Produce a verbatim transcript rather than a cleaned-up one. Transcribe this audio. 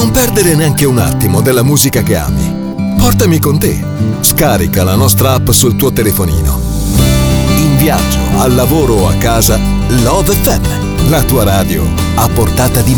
Non perdere neanche un attimo della musica che ami. Portami con te. Scarica la nostra app sul tuo telefonino. In viaggio, al lavoro o a casa, Love effe emme, la tua radio a portata di mano.